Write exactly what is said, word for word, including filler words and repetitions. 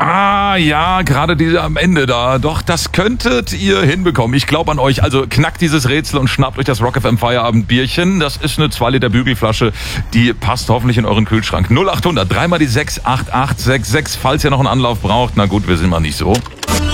Ah, ja, gerade diese am Ende da. Doch, das könntet ihr hinbekommen. Ich glaube an euch. Also knackt dieses Rätsel und schnappt euch das Rock F M Feierabendbierchen. Das ist eine zwei Liter Bügelflasche. Die passt hoffentlich in euren Kühlschrank. null acht hundert, dreimal die sechs, acht acht sechs sechs, falls ihr noch einen Anlauf braucht. Na gut, wir sind mal nicht so.